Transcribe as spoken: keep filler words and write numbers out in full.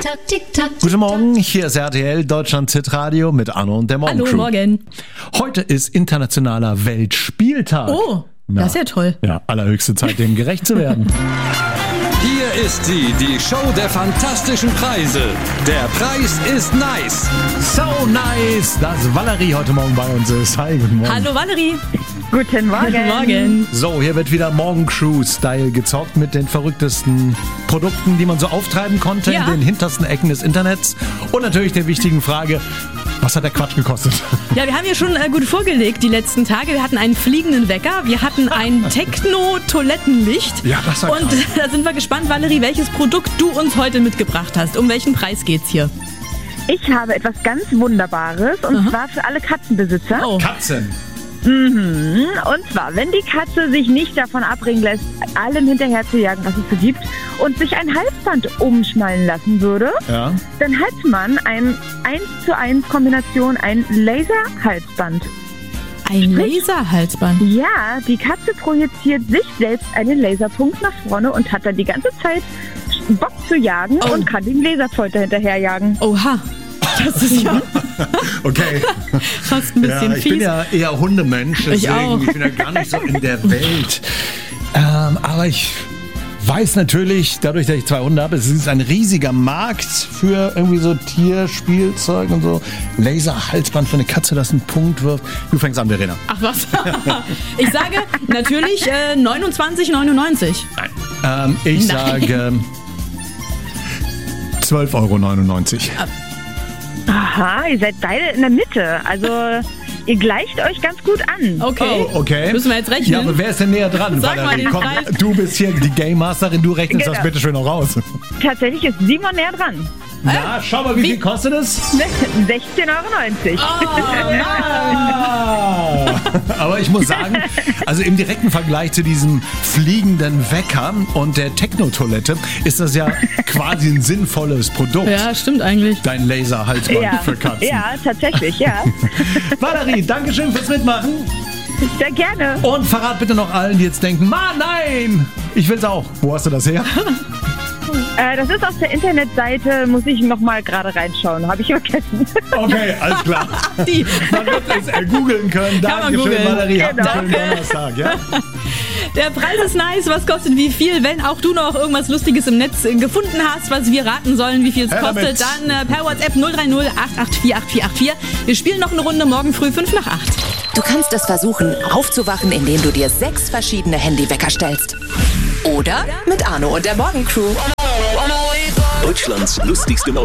Tick-Tack, Tick-Tack. Guten Morgen, hier ist R T L Deutschland Hitradio mit Anno und der Morgencrew. Hallo, morgen. Heute ist internationaler Weltspieltag. Oh, Na, das ist ja toll. Ja, allerhöchste Zeit, dem gerecht zu werden. Hier ist sie, die Show der fantastischen Preise. Der Preis ist nice. So nice, dass Valerie heute Morgen bei uns ist. Hi, guten Morgen. Hallo Valerie. Guten Morgen. Guten Morgen. So, hier wird wieder Morgencrew-Style gezockt mit den verrücktesten Produkten, die man so auftreiben konnte Ja. in den hintersten Ecken des Internets. Und natürlich der wichtigen Frage, was hat der Quatsch gekostet? Ja, wir haben ja schon äh, gut vorgelegt die letzten Tage. Wir hatten einen fliegenden Wecker, wir hatten ein Techno-Toilettenlicht. Ja, das war Und krass. da sind wir gespannt, Valerie, welches Produkt du uns heute mitgebracht hast. Um welchen Preis geht's hier? Ich habe etwas ganz Wunderbares und Aha. zwar für alle Katzenbesitzer. Oh, Katzen. Mhm. Und zwar, wenn die Katze sich nicht davon abbringen lässt, allem hinterher zu jagen, was es so gibt, und sich ein Halsband umschnallen lassen würde, Ja. dann hat man ein eins zu eins Kombination, ein Laserhalsband. ein Laserhalsband. Ja, die Katze projiziert sich selbst einen Laserpunkt nach vorne und hat dann die ganze Zeit Bock zu jagen Oh. und kann den Laserfolter hinterherjagen. Oha, das ist ja Okay. fast ein bisschen Ja, ich fies. bin ja eher Hundemensch, deswegen auch. ich bin ja gar nicht so in der Welt. Ähm, aber ich weiß natürlich, dadurch, dass ich zwei Hunde habe, es ist ein riesiger Markt für irgendwie so Tierspielzeug und so. Laserhalsband für eine Katze, das einen Punkt wirft. Du fängst an, Verena. Ach was. Ich sage natürlich äh, neunundzwanzig neunundneunzig. Ähm, ich Nein. sage zwölf Euro neunundneunzig. Aha, ihr seid beide in der Mitte. Also ihr gleicht euch ganz gut an. Okay. Oh, okay. Müssen wir jetzt rechnen? Ja, aber wer ist denn näher dran? Sag mal Valerie? den Komm, Preis. du bist hier die Game Masterin, du rechnest das Genau. bitte schön noch raus. Tatsächlich ist Simon näher dran. Na, schau mal, wie, Wie? viel kostet es? sechzehn Euro neunzig. Ah. Aber ich muss sagen, also im direkten Vergleich zu diesem fliegenden Wecker und der Techno-Toilette ist das ja quasi ein sinnvolles Produkt. Ja, stimmt eigentlich. Dein Laserhalsband Ja, für Katzen. ja, tatsächlich, ja. Valerie, Dankeschön fürs Mitmachen. Sehr gerne. Und verrat bitte noch allen, die jetzt denken, Mann, nein, ich will's auch. Wo hast du das her? Äh, das ist auf der Internetseite, muss ich nochmal gerade reinschauen. Habe ich vergessen. Okay, alles klar. Die. Man wird es äh, googeln können. Kann man Dankeschön, googeln. Valerie. Habt einen Genau. schönen Donnerstag. Ja? Der Preis ist nice. Was kostet wie viel? Wenn auch du noch irgendwas Lustiges im Netz äh, gefunden hast, was wir raten sollen, wie viel es Her kostet, damit. dann äh, per WhatsApp null drei null acht acht vier acht vier acht vier. Wir spielen noch eine Runde morgen früh fünf nach acht. Du kannst es versuchen, aufzuwachen, indem du dir sechs verschiedene Handywecker stellst. Oder mit Arno und der Morgencrew. Deutschlands lustigste